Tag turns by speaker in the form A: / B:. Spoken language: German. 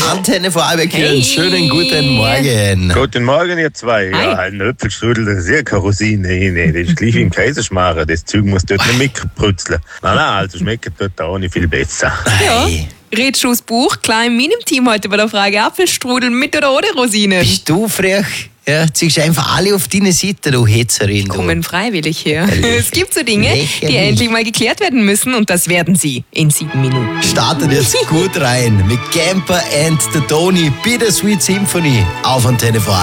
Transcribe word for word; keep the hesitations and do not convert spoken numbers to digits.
A: Antenne Vorarlberg.
B: Hey.
A: Einen schönen guten Morgen.
C: Guten Morgen, ihr zwei.
B: Hi.
C: Ja, ein Äpfelstrudel, das ist ja keine Rosine. Nee, nee, das ist gleich wie im Kaiserschmarrn. Das Zeug muss dort nicht mitbrutzeln. Nein, nein, also schmeckt dort auch nicht viel besser.
B: Ja.
A: Hey,
B: Redschuhs Buch, klar in meinem Team heute bei der Frage Apfelstrudel mit oder ohne Rosinen.
A: bist du frech? Ja, ziehst einfach alle auf deine Seite, du Hetzerin. Du.
B: Kommen freiwillig her.
A: Lächerlich.
B: Es gibt so Dinge, die
A: Lächerlich.
B: endlich mal geklärt werden müssen und das werden sie in sieben Minuten.
A: Startet jetzt gut rein mit Camper and the Tony, Bittersweet Symphony auf Antenne Vorarlberg.